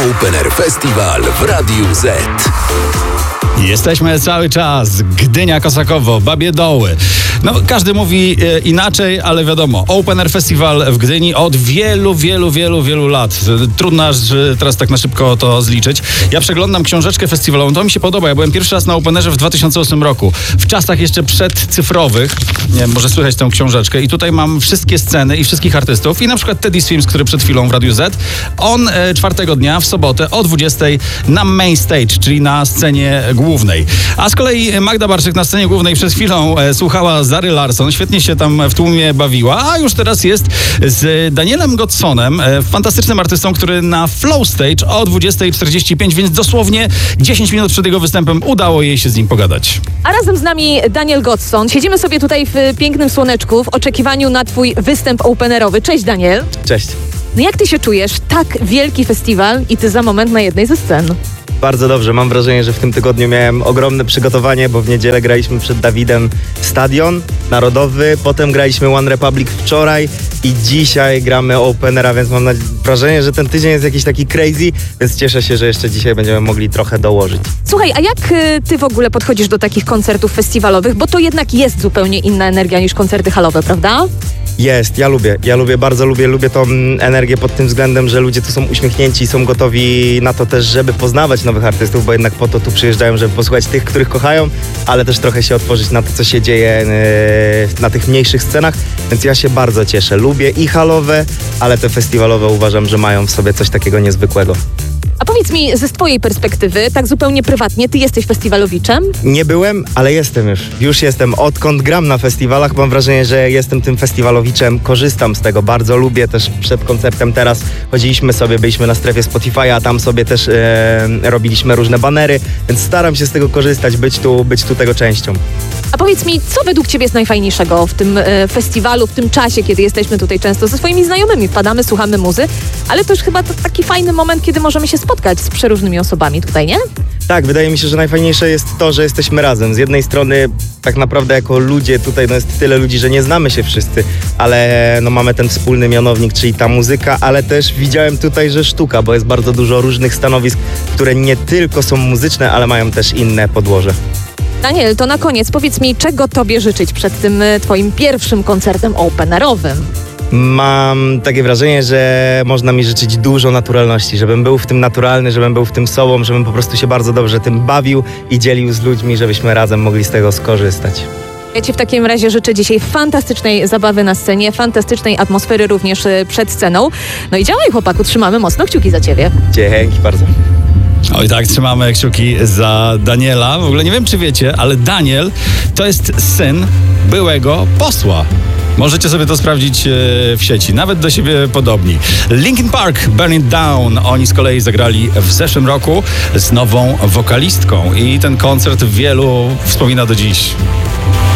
Open Air Festival w Radiu Z. Jesteśmy cały czas. Gdynia, Kosakowo, Babie Doły. No, każdy mówi inaczej, ale wiadomo, Open Air Festival w Gdyni od wielu lat. Trudno aż teraz tak na szybko to zliczyć. Ja przeglądam książeczkę festiwalową, to mi się podoba. Ja byłem pierwszy raz na Open Airze w 2008 roku. W czasach jeszcze przedcyfrowych. Nie wiem, może słychać tę książeczkę. I tutaj mam wszystkie sceny i wszystkich artystów. I na przykład Teddy Swims, który przed chwilą w Radiu Z. On 4 dnia, w sobotę o 20 na main stage, czyli na scenie głównej. A z kolei Magda Barczyk na scenie głównej przed chwilą słuchała Zary Larsson, świetnie się tam w tłumie bawiła, a już teraz jest z Danielem Godssonem, fantastycznym artystą, który na Flow Stage o 20:45, więc dosłownie 10 minut przed jego występem udało jej się z nim pogadać. A razem z nami Daniel Godsson. Siedzimy sobie tutaj w pięknym słoneczku w oczekiwaniu na twój występ openerowy. Cześć, Daniel. Cześć. No jak ty się czujesz? Tak wielki festiwal i ty za moment na jednej ze scen. Bardzo dobrze. Mam wrażenie, że w tym tygodniu miałem ogromne przygotowanie, bo w niedzielę graliśmy przed Dawidem Stadion Narodowy, potem graliśmy One Republic wczoraj i dzisiaj gramy Openera, więc mam wrażenie, że ten tydzień jest jakiś taki crazy, więc cieszę się, że jeszcze dzisiaj będziemy mogli trochę dołożyć. Słuchaj, a jak ty w ogóle podchodzisz do takich koncertów festiwalowych? Bo to jednak jest zupełnie inna energia niż koncerty halowe, prawda? Jest, bardzo lubię tą energię pod tym względem, że ludzie tu są uśmiechnięci i są gotowi na to też, żeby poznawać nowych artystów, bo jednak po to tu przyjeżdżają, żeby posłuchać tych, których kochają, ale też trochę się otworzyć na to, co się dzieje na tych mniejszych scenach, więc ja się bardzo cieszę. Lubię i halowe, ale te festiwalowe uważam, że mają w sobie coś takiego niezwykłego. A powiedz mi ze twojej perspektywy, tak zupełnie prywatnie, ty jesteś festiwalowiczem? Nie byłem, ale jestem już. Już jestem. Odkąd gram na festiwalach, mam wrażenie, że jestem tym festiwalowiczem. Korzystam z tego. Bardzo lubię też przed koncertem teraz. Chodziliśmy sobie, byliśmy na strefie Spotify'a, a tam sobie też robiliśmy różne banery, więc staram się z tego korzystać, być tu tego częścią. A powiedz mi, co według ciebie jest najfajniejszego w tym festiwalu, w tym czasie, kiedy jesteśmy tutaj często ze swoimi znajomymi, wpadamy, słuchamy muzy, ale też chyba to taki fajny moment, kiedy możemy się spotkać z przeróżnymi osobami tutaj, nie? Tak, wydaje mi się, że najfajniejsze jest to, że jesteśmy razem. Z jednej strony tak naprawdę jako ludzie tutaj jest tyle ludzi, że nie znamy się wszyscy, ale mamy ten wspólny mianownik, czyli ta muzyka, ale też widziałem tutaj, że sztuka, bo jest bardzo dużo różnych stanowisk, które nie tylko są muzyczne, ale mają też inne podłoże. Daniel, to na koniec powiedz mi, czego tobie życzyć przed tym twoim pierwszym koncertem openerowym? Mam takie wrażenie, że można mi życzyć dużo naturalności, żebym był w tym naturalny, żebym był w tym sobą, żebym po prostu się bardzo dobrze tym bawił i dzielił z ludźmi, żebyśmy razem mogli z tego skorzystać. Ja ci w takim razie życzę dzisiaj fantastycznej zabawy na scenie, fantastycznej atmosfery również przed sceną. No i działaj, chłopaku, trzymamy mocno kciuki za ciebie. Dzięki bardzo. Oj tak, trzymamy kciuki za Daniela. W ogóle nie wiem, czy wiecie, ale Daniel to jest syn byłego posła. Możecie sobie to sprawdzić w sieci, nawet do siebie podobni. Linkin Park, Burn It Down. Oni z kolei zagrali w zeszłym roku z nową wokalistką i ten koncert wielu wspomina do dziś.